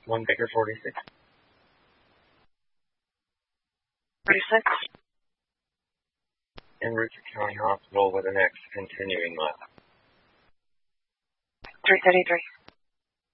1 Baker 46. 46. En route to County Hospital with an X continuing left. 333.